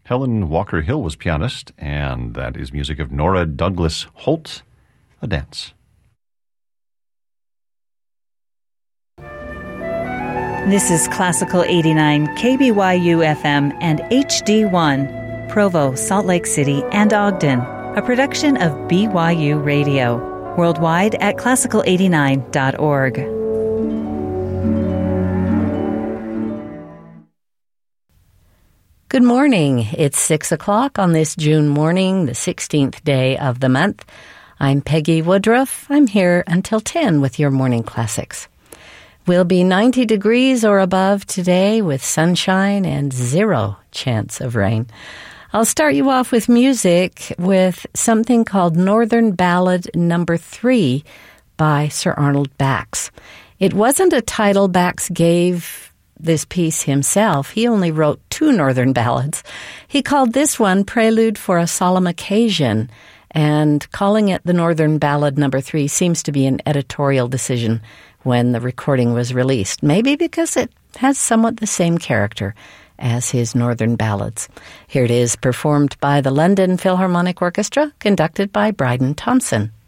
Helen Walker Hill was pianist, and that is music of Nora Douglas Holt, A Dance. This is Classical 89 KBYU FM and HD1, Provo, Salt Lake City, and Ogden, a production of BYU Radio, worldwide at classical89.org. Good morning. It's 6 o'clock on this June morning, the 16th day of the month. I'm Peggy Woodruff. I'm here until 10 with your morning classics. We'll be 90 degrees or above today with sunshine and 0 chance of rain. I'll start you off with music with something called Northern Ballad No. 3 by Sir Arnold Bax. It wasn't a title Bax gave this piece himself. He only wrote 2 Northern ballads. He called this one Prelude for a Solemn Occasion, and calling it the Northern Ballad No. 3 seems to be an editorial decision when the recording was released, maybe because it has somewhat the same character as his Northern ballads. Here it is, performed by the London Philharmonic Orchestra, conducted by Bryden Thompson.